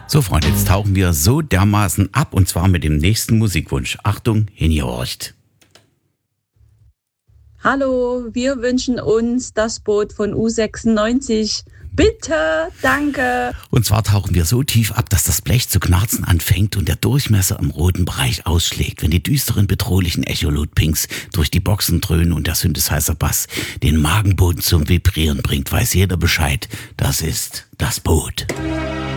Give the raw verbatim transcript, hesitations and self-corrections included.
So, Freunde, jetzt tauchen wir so dermaßen ab und zwar mit dem nächsten Musikwunsch. Achtung, hingehorcht. Hallo, wir wünschen uns das Boot von U sechsundneunzig. Bitte, danke. Und zwar tauchen wir so tief ab, dass das Blech zu knarzen anfängt und der Durchmesser im roten Bereich ausschlägt, wenn die düsteren, bedrohlichen Echolot-Pings durch die Boxen dröhnen und der Synthesizer-Bass den Magenboden zum Vibrieren bringt, weiß jeder Bescheid. Das ist das Boot.